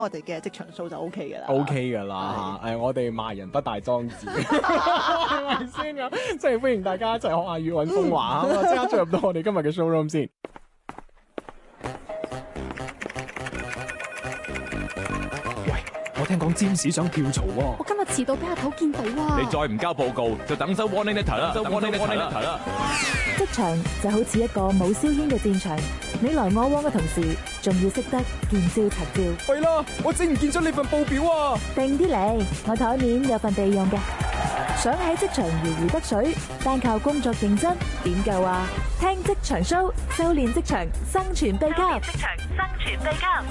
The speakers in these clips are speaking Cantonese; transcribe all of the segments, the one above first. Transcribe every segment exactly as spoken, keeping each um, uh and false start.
我哋嘅職場 show 就 O K 嘅啦 ，O K 嘅啦嚇。誒，我哋罵人不帶裝字，係咪先咁？即係歡迎大家一齊學下粵韻風華啊！咁啊，即刻進入到我哋今日嘅 showroom 先。我聽講占士想跳槽喎， 我今日遲到俾阿頭見到啊！ 你再唔交報告，就等收 warning letter 啦，收 warning letter 啦。 職場就好似一個冇硝煙嘅戰場，你來我往嘅同時，仲要識得見招拆招。 係啦，我整唔見咗你份報表啊！ 定啲嚟，我台面有份備用嘅。想喺職場如魚得水，單靠工作認真點夠啊？聽職場 show， 修煉職場生存秘笈。職場生存秘笈。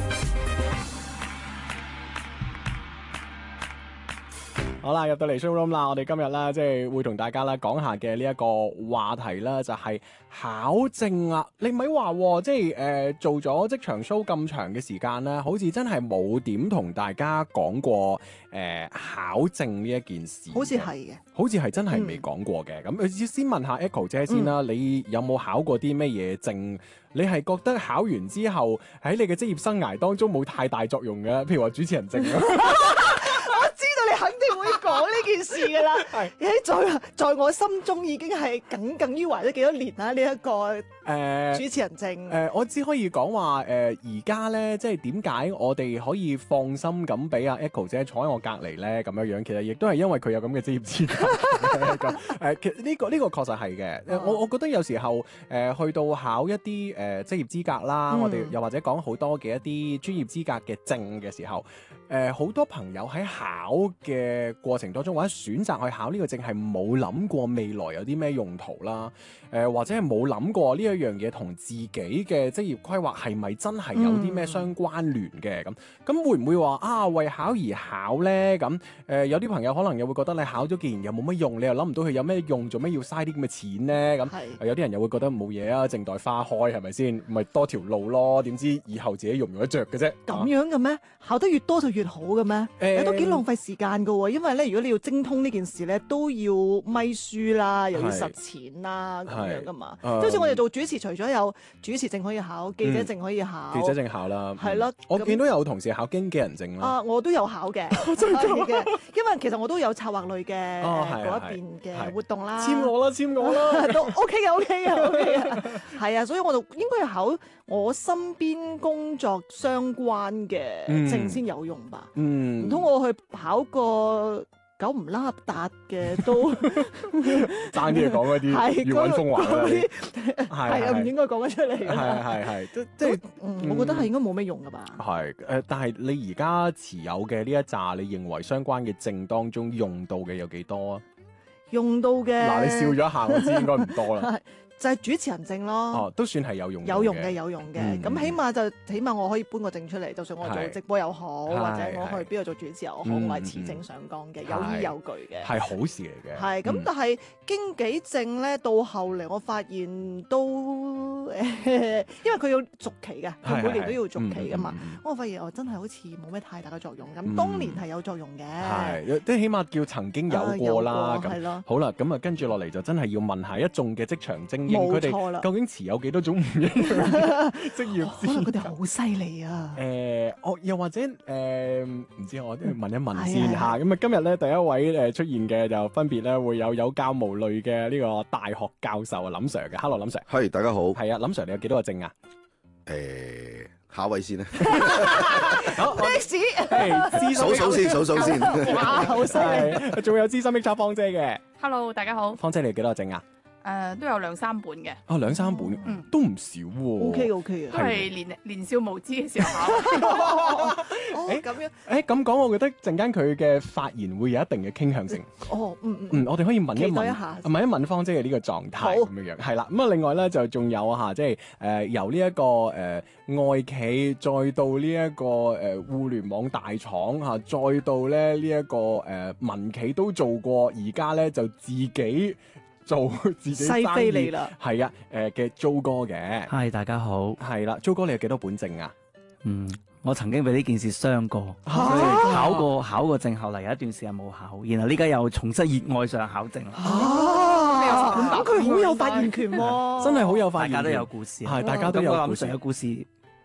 好啦，入到嚟 showroom 啦，我哋今日咧即係會同大家咧講下嘅呢一個話題啦，就係考證啊！你咪話即係誒、呃、做咗職場 show 咁長嘅時間咧，好似真係冇點同大家講過誒、呃、考證呢一件事。 好似係嘅， 好似係真係未講過嘅。咁、嗯、先問下 Echo 姐先啦，嗯、你有冇考過啲咩嘢證？你係覺得考完之後喺你嘅職業生涯當中冇太大作用嘅？譬如話主持人證啊。 你肯定會講呢件事噶啦，喺在在我心中已經係耿耿於懷咗幾多年啦。呢、這、一個誒主持人證，誒、 呃呃、我只可以講話誒而家咧，即係點解我哋可以放心咁俾阿 Echo 姐坐喺我隔離咧咁樣樣，其實亦都係因為佢有咁嘅職業資格。誒、呃，其實呢、這個呢、這個確實係嘅。我、哦、我覺得有時候誒、呃、去到考一啲誒、呃、職業資格啦，嗯、我哋又或者講好多嘅一啲專業資格嘅證嘅時候，誒、呃、好多朋友喺考嘅過程當中，或者選擇去考呢個證係冇諗過未來有啲咩用途啦，誒、呃、或者係冇諗過呢一樣嘢同自己嘅職業規劃係咪真係有啲咩相關聯嘅咁？咁、嗯、會唔會話啊為考而考呢？咁誒、呃、有啲朋友可能又會覺得你考咗既然又冇乜用，你又諗唔到佢有咩用，做咩要嘥啲咁嘅錢呢？咁是有啲人又會覺得冇嘢啊，靜待花開係咪先？咪多條路咯，點知以後自己用唔用得着嘅啫？ 咁樣嘅咩？啊、考得越多就越好嘅咩？誒、欸、都幾浪費時間噶喎，因為咧如果你要精通呢件事咧，都要咪書啦，又要實踐啦咁樣噶嘛。即好似我哋做主持，除咗有主持證可以考，記者證可以考， 嗯、記者證考啦， 係咯。 我見到有同事考經紀人證啦。 啊，我都有考嘅，真係嘅，因為其實我都有策劃類嘅嗰一邊嘅活動啦。 簽我啦，簽我啦， 都 OK 嘅，OK 嘅，OK 嘅。係啊，所以我就應該要考我身邊工作相關嘅證先有用吧。嗯，唔通我去考個九唔拉達嘅都爭啲講嗰啲粵韻風華嗰啲，係啊，唔應該講得出嚟。 係係係，即即係， 我覺得係應該冇咩用噶吧。 係誒，但係你而家持有嘅呢一紮，你認為相關嘅證當中用到嘅有幾多啊？ 用到嘅嗱，你笑咗一下，我知應該唔多啦。 就係主持人證咯， 哦，都算係有用， 有用嘅，有用嘅。咁、嗯、起碼就起碼我可以搬個證出嚟，就算我做直播又好，是或者我去邊度做主持又好，嗯、我係持證上崗嘅，嗯、有依有據嘅， 係好事嚟嘅。 係咁，但係經紀證咧，到後嚟我發現都誒，因為佢要續期嘅，佢每年都要續期噶嘛。嗯嗯、我發現我真係好似冇咩太大嘅作用。咁、嗯、當年係有作用嘅， 係即係起碼叫曾經有過啦。咁係咯，好啦，咁啊跟住落嚟就真係要問下一眾嘅職場精英，佢哋究竟持有幾多種唔一樣嘅職業資格？可能佢哋好犀利啊！誒、呃，我又或者誒，唔、呃、知我都要問一問先嚇。咁啊，今日咧第一位誒出現嘅就分別咧會有有教無類嘅呢個大學教授啊，林 Sir 嘅。Hello， 林 Sir。 係，大家好。 係啊，林 Sir，你有幾多個證啊？ 誒、呃，下一位先啦。 好，歷史數數先，數數先。 哇，好犀利！ 仲有資深 X 方姐嘅。 Hello， 大家好。 方姐，你有幾多個證啊？ 誒、呃、都有兩三本嘅， 啊兩三本，嗯，都唔少喎。 O K O K 啊， 都係年年少無知嘅時候考。 誒咁樣， 誒咁講，我覺得陣間佢嘅發言會有一定嘅傾向性。 哦，嗯嗯， 嗯，我哋可以問一問， 一下問一問方姐嘅呢個狀態咁樣樣，係啦。咁啊，另外咧就仲有嚇，即係誒由呢、這、一個誒、呃、外企，再到呢、這、一個誒、呃、互聯網大廠嚇，再到咧呢一個誒、呃、民企都做過，而家咧就自己。做自己生意西非你啦， 係啊，誒嘅租哥嘅， 係大家好， 係啦，租哥你有幾多本證啊？ 嗯，我曾經俾呢件事傷過， 啊、 所以考過考過證，後嚟有一段時間冇考，然後呢家又重新熱愛上考證啦。 啊，咁佢好有發言權喎， 真係好有發言權， 大家都有故事， 係大家都有故事嘅故事。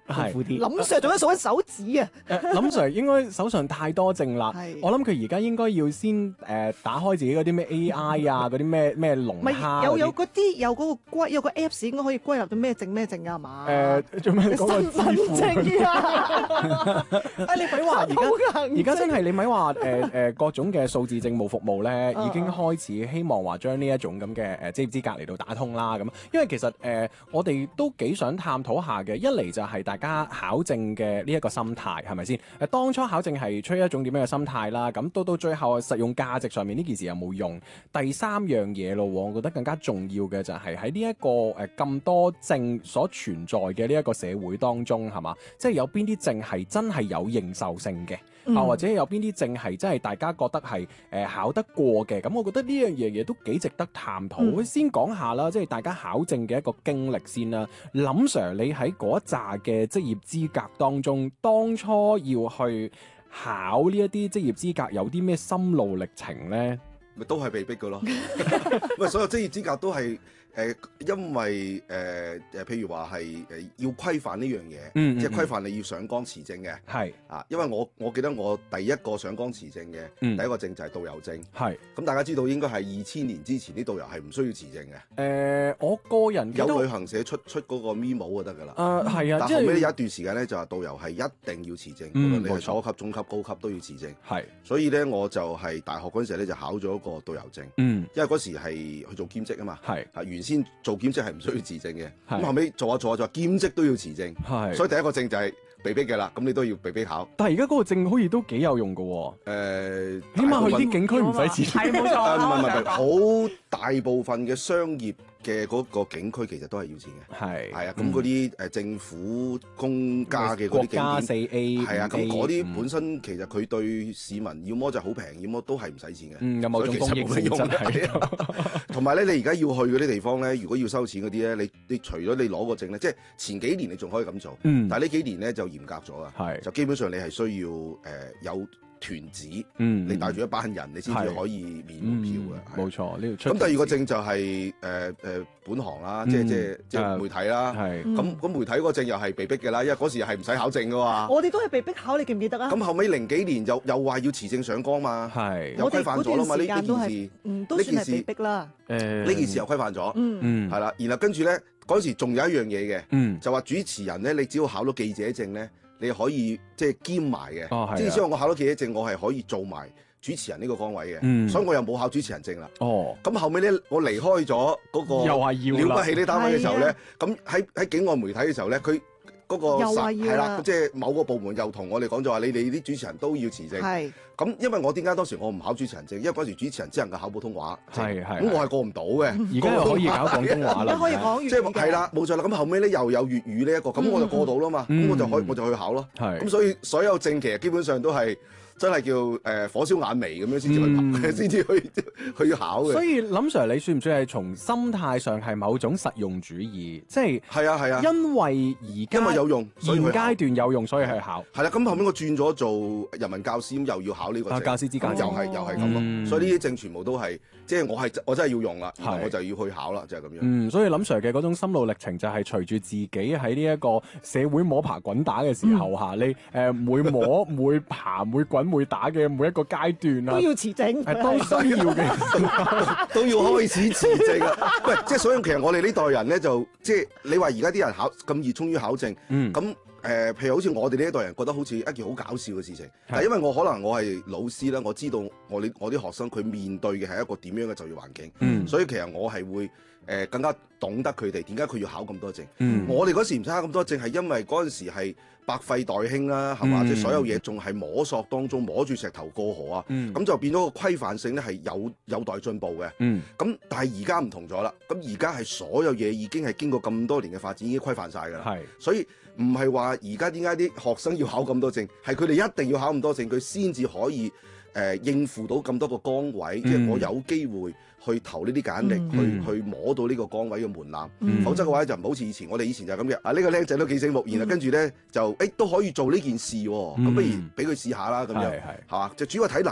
豐富啲。 林 Sir 仲喺數緊手指啊！ 誒林 Sir 應該手上太多證啦， 係我諗佢而家應該要先誒、呃、打開自己嗰啲咩 A I 啊，嗰啲咩咩龍唔係蝦有有嗰啲嗰啲有嗰個歸有個 Apps 應該可以歸納到咩證咩證啊嘛？ 誒做咩嗰個身份支付證啊！ 啊你咪話而家。 好而家真係你咪話誒誒各種嘅數字政務服務咧， 啊已經開始希望話將呢一種咁嘅誒職業資格嚟到打通啦咁。因為其實誒、呃、我哋都幾想探討下嘅，一嚟就係大家考證嘅呢一個心態係咪先？誒當初考證係出於一種點樣嘅心態啦，咁到到最後實用價值上面呢件事有冇用？第三樣嘢咯，我覺得更加重要嘅就係喺呢一個誒咁多證所存在嘅呢一個社會當中係嘛？即係有邊啲證係真係有認受性嘅？ 嗯啊，或者有邊啲證係真係大家覺得係誒、呃、考得過嘅，咁我覺得呢樣嘢嘢都幾值得探討。 嗯、 先講下啦，即係大家考證嘅一個經歷先啦。林 Sir，你喺嗰一紮嘅職業資格當中，當初要去考呢一啲職業資格，有啲咩心路歷程呢？ 咪都係被逼嘅咯。喂，所有職業資格都係。誒、呃，因為誒誒、呃，譬如話係誒要規範呢樣嘢， 嗯嗯嗯即係規範你要上崗持證嘅， 係啊，因為我我記得我第一個上崗持證嘅， 嗯、 第一個證就係導遊證， 係。 咁大家知道應該係二千年之前啲導遊係唔需要持證嘅。誒、 呃，我個人有旅行社出出嗰個 memo 就得㗎啦。 誒係啊， 但即係後尾有一段時間咧就話導遊係一定要持證，無論、 嗯、 你係初級、中級、高級都要持證。 係， 所以咧我就係大學嗰陣時咧就考咗個導遊證， 嗯， 因為嗰時係去做兼職啊嘛， 係啊原先做兼職係唔需要持證嘅，咁係後尾做下做下做下兼職都要持證， 係， 所以第一個證就係被逼嘅啦，咁你都要被逼考。 但係而家嗰個證好似都幾有用㗎喎， 誒， 起碼去啲景區唔使持證。 係冇錯。 誒唔係唔係唔係， 我好大部分嘅商業嘅嗰個景區其實都係要錢嘅， 係係啊，咁嗰啲誒政府公家嘅嗰國啲景家四 A 點，係啊，咁嗰啲本身身其實佢對市民要麼就好平，要麼都係唔使錢嘅。 嗯有某種公益性質係。 同埋咧，你而家要去嗰啲地方咧，如果要收錢嗰啲咧，你你除咗你攞個證咧，即係前幾年你仲可以咁做， 嗯但係呢幾年咧就嚴格咗啊， 係就基本上你係需要誒、呃、有團子， 嗯你帶住一班人，你先至可以免門票嘅。 嗯冇錯，呢度出。 咁第二個證就係誒誒本行啦，即係即係即係媒體啦。 係咁咁媒體嗰個證又係被逼嘅啦，因為嗰時係唔使考證嘅嘛。 我哋都係被逼考，你記唔記得啊？ 咁後尾零幾年又又話要持證上崗嘛， 係又規範咗啦嘛，呢呢我哋嗰段時間都係件事， 嗯，都算係被逼啦。 誒呢件事又規範咗， 嗯， 嗯係啦。然後跟住咧嗰陣時仲有一樣嘢嘅， 嗯就話主持人咧，你只要考到記者證咧，你可以即係兼埋嘅。 哦係啊即係所以我考到記者證，我係可以做埋主持人呢個崗位嘅， 嗯所以我又冇考主持人證啦。 哦咁後尾咧，我離開咗嗰個又話要啦了不起呢單位嘅時候咧係啊， 咁喺喺境外媒體嘅時候咧，佢嗰個又話要啦係啦，即係某個部門又同我哋講咗話，你哋啲主持人都要持證。 係咁因為我點解當時我唔考主持人證？因為嗰時主持人只能夠考普通話證， 係係咁我係過唔到嘅。 而家又可以搞廣東話啦而家，可以講粵即係語嘅係啦，冇錯啦。咁後尾咧又有粵語呢一個，咁我就過到啦嘛。咁嗯我就可以我就去考咯。 係咁所以所有證其實基本上都係真係叫誒火燒眼眉咁樣先至去嗯先至去去考嘅。 所以林 Sir 你算唔算係從心態上係某種實用主義？即係係啊係啊， 因為而家因為有用，所以現去考階段有用，所以去考。 係啦，咁後面我轉咗做人民教師，咁又要考呢個證啊教師資格咁又係又係咁咯。 嗯所以呢啲證全部都係，即係我係我真係要用啦，然後係我就要去考啦，就係咁樣。 嗯，所以林 Sir 嘅嗰種心路歷程就係隨住自己喺呢一個社會摸爬滾打嘅時候嚇，你誒每摸每爬每滾每打嘅每一個階段啊， 都要持證。 係都需要嘅。 都要開始持證啊！喂，即係所以其實我哋呢代人咧，就即係你話而家啲人考咁熱衷於考證， 嗯咁誒、呃，譬如好似我哋呢一代人覺得好似一件好搞笑嘅事情，但係因為我可能我係老師啦，我知道我哋我啲學生佢面對嘅係一個點樣嘅就業環境， 嗯所以其實我係會誒、呃、更加懂得佢哋點解佢要考咁多證。 嗯我哋嗰時唔使考咁多證，係因為嗰陣時係百廢待興啦，係嘛？ 嗯即係所有嘢仲係摸索當中，摸住石頭過河啊，咁、 嗯就變咗個規範性咧係有有待進步嘅。 嗯咁但係而家唔同咗啦，咁而家係所有嘢已經係經過咁多年嘅發展，已經規範晒㗎啦。 係所以唔係話而家點解啲學生要考咁多證，係佢哋一定要考咁多證，佢先至可以誒、呃、應付到咁多個崗位，即係、 嗯我有機會去投呢啲簡歷， 嗯去去摸到呢個崗位嘅門檻。 嗯否則嘅話就唔好似以前，我哋以前就係咁嘅。啊呢、個僆仔都幾醒目，然後跟住咧就誒、欸、都可以做呢件事喎，咁、 嗯不如俾佢試下啦咁樣， 係係係嘛？就主要係睇能力，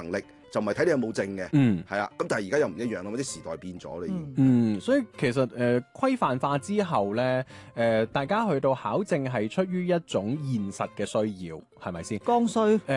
就唔係睇你有冇證嘅。 嗯， 係啊，咁但係而家又唔一樣啦，啲時代變咗啦已經。 嗯，所以其實誒、呃、規範化之後咧，誒、呃、大家去到考證係出於一種現實嘅需要，係咪先？ 剛需。 誒